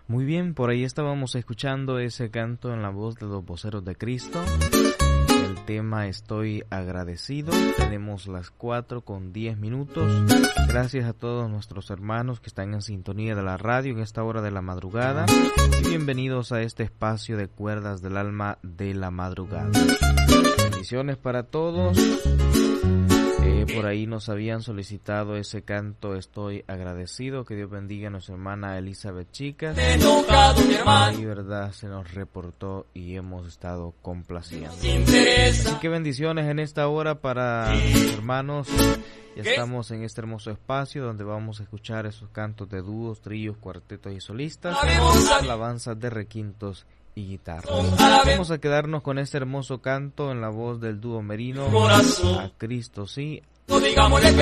Muy bien, por ahí estábamos escuchando ese canto en la voz de los voceros de Cristo. El tema Estoy agradecido. Tenemos las 4:10. Gracias a todos nuestros hermanos que están en sintonía de la radio en esta hora de la madrugada. Y bienvenidos a este espacio de Cuerdas del Alma de la Madrugada. Bendiciones para todos. Por ahí nos habían solicitado ese canto Estoy agradecido. Que Dios bendiga a nuestra hermana Elizabeth Chicas. Y verdad se nos reportó y hemos estado complaciendo. Así que bendiciones en esta hora para los hermanos. Ya estamos en este hermoso espacio donde vamos a escuchar esos cantos de dúos, tríos, cuartetos y solistas, alabanzas de requintos y guitarra. Vamos a quedarnos con este hermoso canto en la voz del dúo Merino, A Cristo sí.